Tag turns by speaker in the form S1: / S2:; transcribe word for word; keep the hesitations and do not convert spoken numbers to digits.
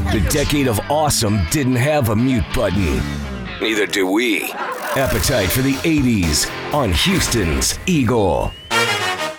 S1: The decade of awesome didn't have a mute button. Neither do we. Appetite for the eighties on Houston's Eagle.